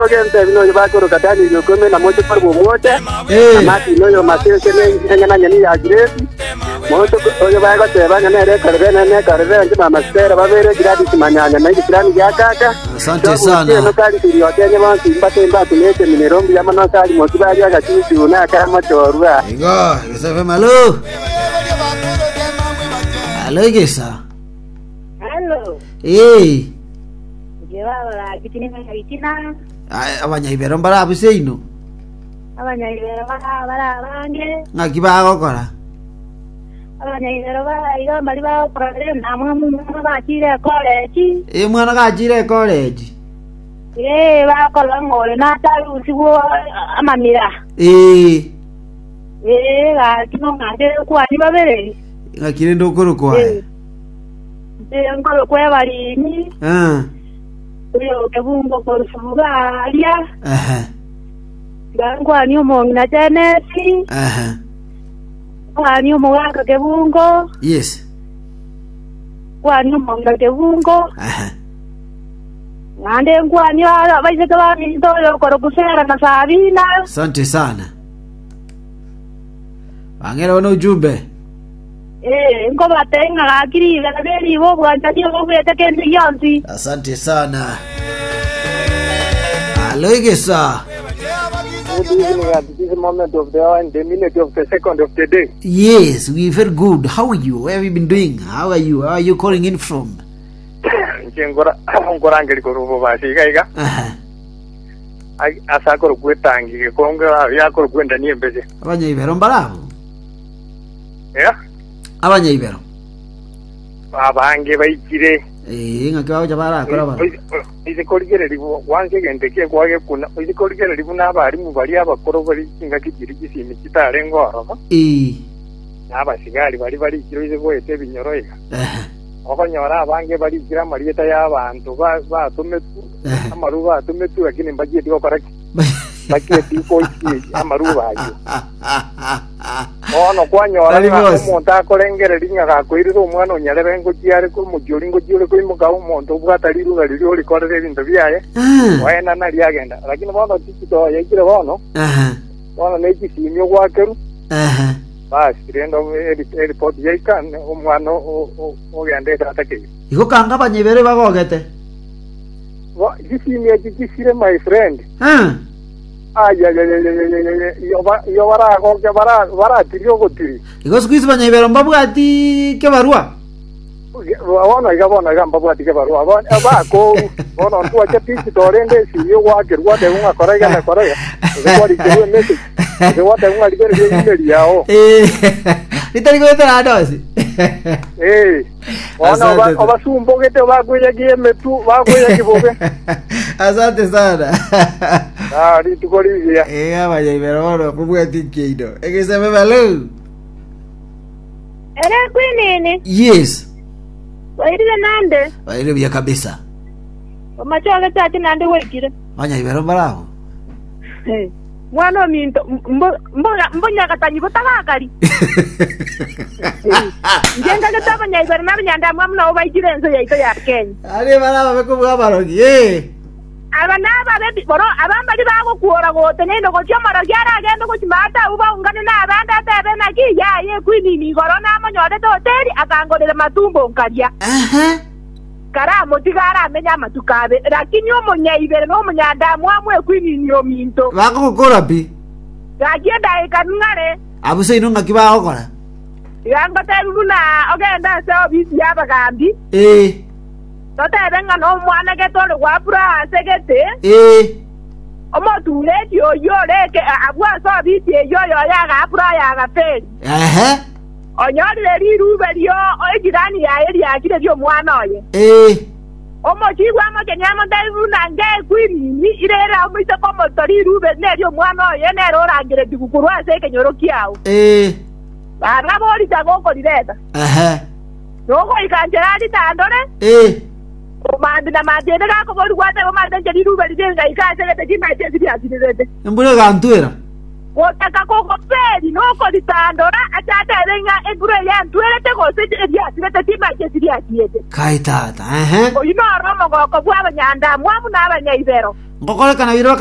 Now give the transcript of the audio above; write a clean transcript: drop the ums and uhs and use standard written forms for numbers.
gente vino yo va con Catani yo come la moto por moto mati no yo mati que me ngana nyani ya gresi moto yo va ko te bana ne karbe anje mama stera ba vere gradi manyanya na grani ya kaka. Asante sana. No kali ndio tena wangu mbate mbate nete minerombi ya mana kali moto ba ya kati una kama torua ingo sasa malo alo gesa Hello. Llevaba kitini kitina. Abanyayibero mbara abiseino. Abanyayibero bara bange. Ngakiba gokora. Abanyayibero bara iga bali ba program namwe bakire college. Mwana gachire college. Bakolangole na tarusi wo amamira. Kino ngade kwa ni babere. Ngakire ndokoro kwa. Ngolo kwa bali ni. Uyo kebungo por sugalia. Gangwa ni umongi na tenesi. Kwa ni umonga kebungo. Yes. Kwa ni umonga kebungo. Ngande kwa ni ala baise kwa ni ndoyo koro kusera na Sabina. Asante sana. Wangera wana ujumbe. Ngo batenga akiri beli bo bwanjani bo bwete kendi yanzi. Asante sana. Alegesa. This is moment of the hour and the minute of the second of the day. Yes, we very good. How are you? Where have you been doing? How are you? Where are you calling in from? Ngora ngeli ko rubo basi kaiga. Asa ko kwetangi ko ngora ya ko kwenda ni embeze. Abanyayibero mbarabo. Abanyayibero. Abange bayikire. Ngakaho jabara akora bana. Ize koligere libo wange gendeke kwage kuna ize koligere libo nabari mu bali abakoro bali kinga kigiri gisimi kitarengo arama. Nabasigari bali kiro ize boyete binyoroyega. Okonyora abange bali kira marieta y'abantu batumetu amaruba atumetu lakini mbagiye diko koraki. Bagiye diko amaruba ayo. Ono kwanyora umuntu akorengere linga gakwirira umwana onyarebe ngo kiare ko mujuri ngo jure ko imuga umuntu bwatariru galiri oli korere ibintu byaye wayena nari agenda lakini bono tikito yekire bono bono nekisimyo gwakeru basi rendo report yeka umwana ogende atake iko kanga abanyayibero bagogete gisimye gikisire my friend yo bara tirio gotiri iko squeeze abanyayibero mbabwati ke barua bona mbabwati ke barua abako bona ntu acha piki torende siyo wakerwa de unga korega na korega kwari kero message de wata unga ligere email yao litari ko tara dosi ona obasumbo gete baguye giyemetu baguye gibobe. Asante sana. Litukolizia. Abanyayibero bano kubwati kido. Egeseme malo. Era kwinini? Yes. Wairire nande? Wairire bya kabisa. Omachoga tati nande wekire. Abanyayibero barabo. Mwana minto mbonya katanyi butagakari. Ngenga gataba nyayibero nabanyanda mwamuna obayigire enzo yaito ya Kenya. Ari baraba bekuvuga barogi. Abanaba bebi boro abambali bago kuora gote nendo ko cyamara gyara agenda ko kimata uba ungane na abanda atabe na ki yaye kwinini gorona amanyode to teri akangorera matumbo nkarya. Kara motigara amenya matukabe lakini umunyayibero no munyanda mwamwe kwinini yo minto. Bako gukora bi. Gagenda ikanungare. Abuse ino ngakiba gukora. Yanga teruna ogenda so bisi yabagambi. Totebenga no mwana getole gwapura segete omoture yo leke abwa so biti yo ya gapura ya gapeli onyori lerube lyo ejirani ya eri akire byo mwana oye omochigwa amakenya mutairu nange kwini irera omise komo tori rube neryo mwana oye nero rangire digukurwa se kenyoro kiao bara bori tagoko direta noko ikanjera ditandore Mandi na mandi na ko bolu kwate ko mandi jeri ruba lidenga ikase gete kimate zibya zibete mbule gantuera Otaka koko peli no ko ditandora atata renga egure ya ntuelete ko se dia tirete tima ke siria tiete. Kai tata, O ino romo ko bwa banyanda mwamu na abanyaibero. Ngokole kana biro